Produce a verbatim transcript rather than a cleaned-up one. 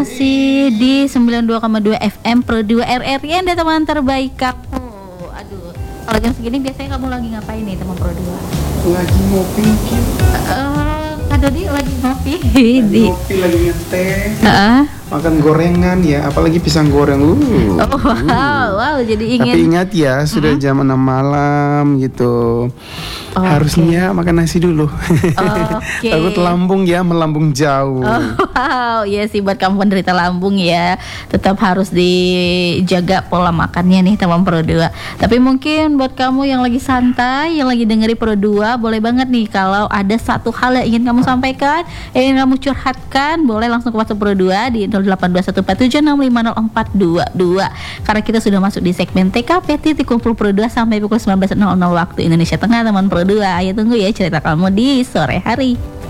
masih di sembilan puluh dua koma dua F M Pro dua R R I, Anda teman terbaik aku. Aduh, kalau jam segini biasanya kamu lagi ngapain nih teman Pro dua? Lagi ngopi mungkin. Uh, Kak Dodi lagi ngopi. Lagi di ngopi, lagi ngeteh. uh, Makan gorengan ya, apalagi pisang goreng lu. Oh wow, wow, jadi ingin. Tapi ingat ya, sudah jam enam malam gitu. Oh, Harusnya makan nasi dulu. Oke. Takut lambung ya, melambung jauh. Oh, wow, iya sih buat kamu penderita lambung ya, tetap harus dijaga pola makannya nih teman Pro dua. Tapi mungkin buat kamu yang lagi santai, yang lagi dengerin Pro dua, boleh banget nih kalau ada satu hal yang ingin kamu sampaikan, yang ingin kamu curhatkan, boleh langsung ke WhatsApp Pro dua di nol delapan dua satu empat tujuh enam lima nol empat dua dua. Karena kita sudah masuk di segmen T K P titik kumpul Pro dua sampai pukul sembilan belas nol nol waktu Indonesia Tengah teman Pro dua. Ayo tunggu ya cerita kamu di sore hari.